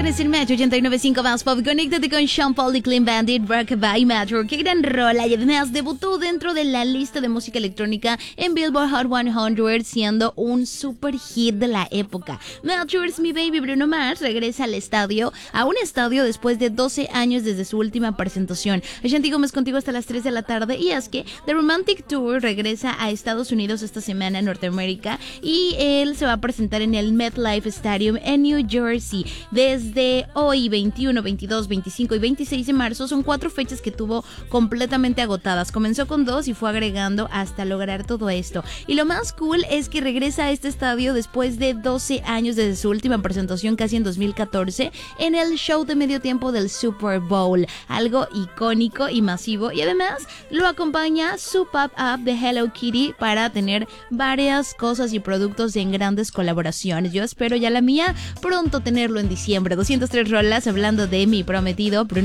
viernes en Metro 89.5 Más Pop. Conéctate con Sean Paul y Clean Bandit, Rock by Metro. Qué gran rola, y además debutó dentro de la lista de música electrónica en Billboard Hot 100, siendo un super hit de la época. Metro's Mi Baby Bruno Mars regresa a un estadio después de 12 años desde su última presentación. Ashanti Gómez contigo hasta las 3 de la tarde, y es que The Romantic Tour regresa a Estados Unidos esta semana en Norteamérica, y él se va a presentar en el MetLife Stadium en New Jersey. Desde hoy, 21, 22, 25 y 26 de marzo, son 4 fechas que tuvo completamente agotadas. Comenzó con 2 y fue agregando hasta lograr todo esto. Y lo más cool es que regresa a este estadio después de 12 años desde su última presentación, casi en 2014, en el show de medio tiempo del Super Bowl. Algo icónico y masivo. Y además lo acompaña su pop-up de Hello Kitty para tener varias cosas y productos en grandes colaboraciones. Yo espero ya la mía pronto tenerlo en diciembre. 203 rolas hablando de mi prometido Bruno